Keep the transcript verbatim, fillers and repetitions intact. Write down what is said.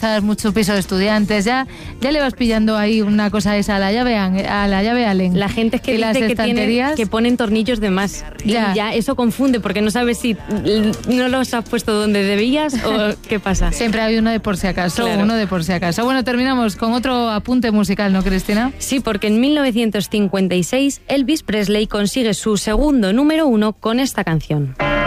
utilizas mucho piso de estudiantes, ya, ya le vas pillando ahí una cosa esa a la llave, a la llave Allen. La gente es que y dice las que, estanterías... tiene, que ponen tornillos de más. Ya. Y ya eso confunde, porque no sabes si no los has puesto donde debías o qué pasa. Siempre hay uno de por si acaso, Claro. uno de por si acaso. Bueno, terminamos con otro apunte musical, ¿no, Cristina? Sí, porque en mil novecientos cincuenta y seis Elvis Presley consigue su segundo número uno con esta canción.